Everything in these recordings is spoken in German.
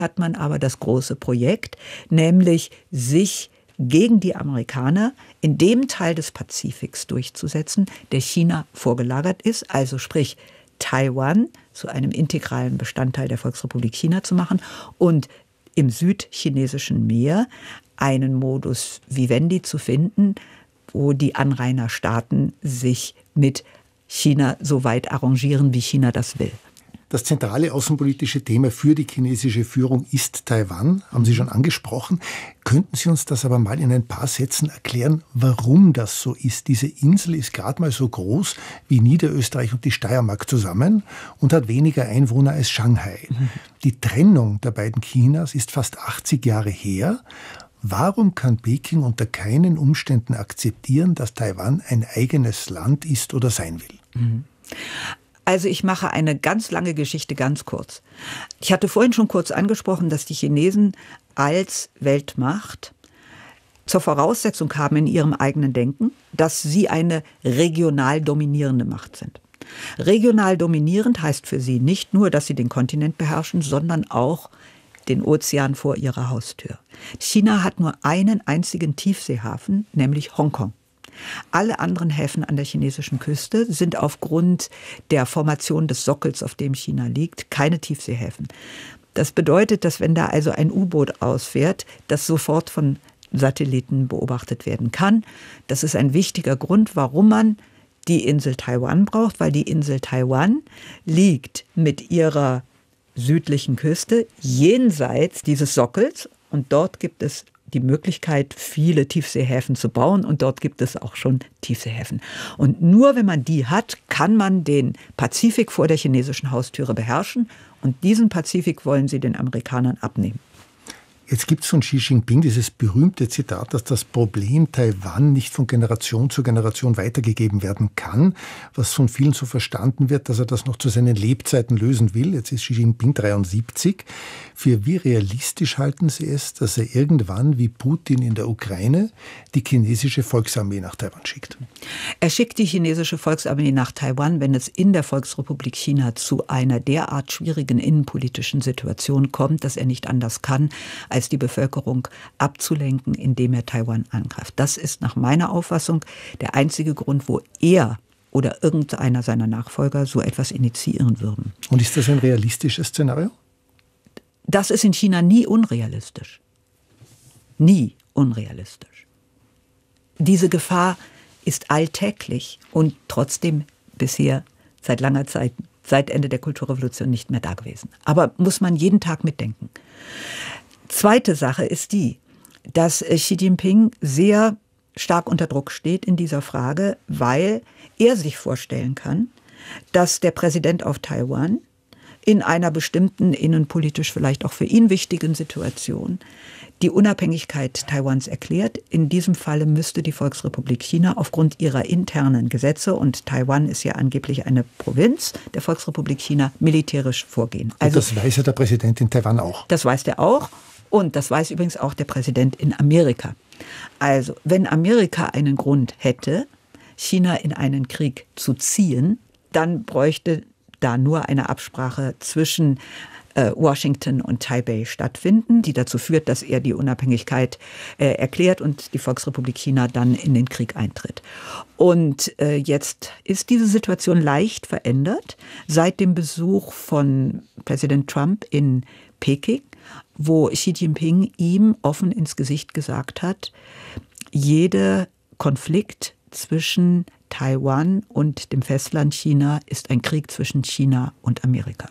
hat man aber das große Projekt, nämlich sich gegen die Amerikaner in dem Teil des Pazifiks durchzusetzen, der China vorgelagert ist, also sprich Taiwan zu einem integralen Bestandteil der Volksrepublik China zu machen und im südchinesischen Meer einen Modus vivendi zu finden, wo die Anrainerstaaten sich mit China so weit arrangieren, wie China das will. Das zentrale außenpolitische Thema für die chinesische Führung ist Taiwan, haben Sie schon angesprochen. Könnten Sie uns das aber mal in ein paar Sätzen erklären, warum das so ist? Diese Insel ist gerade mal so groß wie Niederösterreich und die Steiermark zusammen und hat weniger Einwohner als Shanghai. Die Trennung der beiden Chinas ist fast 80 Jahre her. Warum kann Peking unter keinen Umständen akzeptieren, dass Taiwan ein eigenes Land ist oder sein will? Also ich mache eine ganz lange Geschichte ganz kurz. Ich hatte vorhin schon kurz angesprochen, dass die Chinesen als Weltmacht zur Voraussetzung haben in ihrem eigenen Denken, dass sie eine regional dominierende Macht sind. Regional dominierend heißt für sie nicht nur, dass sie den Kontinent beherrschen, sondern auch den Ozean vor ihrer Haustür. China hat nur einen einzigen Tiefseehafen, nämlich Hongkong. Alle anderen Häfen an der chinesischen Küste sind aufgrund der Formation des Sockels, auf dem China liegt, keine Tiefseehäfen. Das bedeutet, dass wenn da also ein U-Boot ausfährt, das sofort von Satelliten beobachtet werden kann. Das ist ein wichtiger Grund, warum man die Insel Taiwan braucht, weil die Insel Taiwan liegt mit ihrer südlichen Küste jenseits dieses Sockels und dort gibt es die Möglichkeit, viele Tiefseehäfen zu bauen und dort gibt es auch schon Tiefseehäfen. Und nur wenn man die hat, kann man den Pazifik vor der chinesischen Haustüre beherrschen und diesen Pazifik wollen sie den Amerikanern abnehmen. Jetzt gibt es von Xi Jinping dieses berühmte Zitat, dass das Problem Taiwan nicht von Generation zu Generation weitergegeben werden kann, was von vielen so verstanden wird, dass er das noch zu seinen Lebzeiten lösen will. Jetzt ist Xi Jinping 73. Für wie realistisch halten Sie es, dass er irgendwann, wie Putin in der Ukraine, die chinesische Volksarmee nach Taiwan schickt? Er schickt die chinesische Volksarmee nach Taiwan, wenn es in der Volksrepublik China zu einer derart schwierigen innenpolitischen Situation kommt, dass er nicht anders kann, als die Bevölkerung abzulenken, indem er Taiwan angreift. Das ist nach meiner Auffassung der einzige Grund, wo er oder irgendeiner seiner Nachfolger so etwas initiieren würden. Und ist das ein realistisches Szenario? Das ist in China nie unrealistisch. Nie unrealistisch. Diese Gefahr ist alltäglich und trotzdem bisher seit langer Zeit, seit Ende der Kulturrevolution nicht mehr da gewesen. Aber muss man jeden Tag mitdenken. Zweite Sache ist die, dass Xi Jinping sehr stark unter Druck steht in dieser Frage, weil er sich vorstellen kann, dass der Präsident auf Taiwan in einer bestimmten innenpolitisch vielleicht auch für ihn wichtigen Situation die Unabhängigkeit Taiwans erklärt. In diesem Falle müsste die Volksrepublik China aufgrund ihrer internen Gesetze, und Taiwan ist ja angeblich eine Provinz der Volksrepublik China, militärisch vorgehen. Also, das weiß ja der Präsident in Taiwan auch. Das weiß er auch. Und das weiß übrigens auch der Präsident in Amerika. Also, wenn Amerika einen Grund hätte, China in einen Krieg zu ziehen, dann bräuchte da nur eine Absprache zwischen Washington und Taipei stattfinden, die dazu führt, dass er die Unabhängigkeit erklärt und die Volksrepublik China dann in den Krieg eintritt. Und jetzt ist diese Situation leicht verändert seit dem Besuch von Präsident Trump in Peking, wo Xi Jinping ihm offen ins Gesicht gesagt hat, jeder Konflikt zwischen Taiwan und dem Festland China ist ein Krieg zwischen China und Amerika.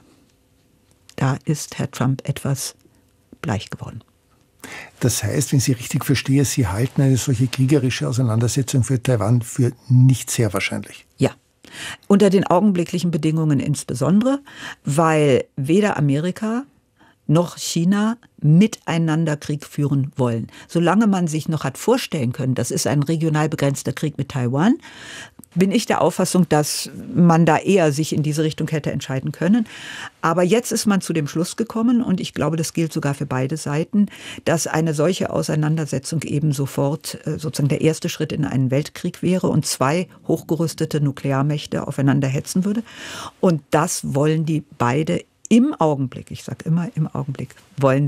Da ist Herr Trump etwas bleich geworden. Das heißt, wenn ich Sie richtig verstehe, Sie halten eine solche kriegerische Auseinandersetzung für Taiwan für nicht sehr wahrscheinlich. Ja, unter den augenblicklichen Bedingungen insbesondere, weil weder Amerika noch China miteinander Krieg führen wollen. Solange man sich noch hat vorstellen können, das ist ein regional begrenzter Krieg mit Taiwan, bin ich der Auffassung, dass man da eher sich in diese Richtung hätte entscheiden können. Aber jetzt ist man zu dem Schluss gekommen, und ich glaube, das gilt sogar für beide Seiten, dass eine solche Auseinandersetzung eben sofort sozusagen der erste Schritt in einen Weltkrieg wäre und zwei hochgerüstete Nuklearmächte aufeinander hetzen würde. Und das wollen die beide im Augenblick, ich sage immer im Augenblick, wollen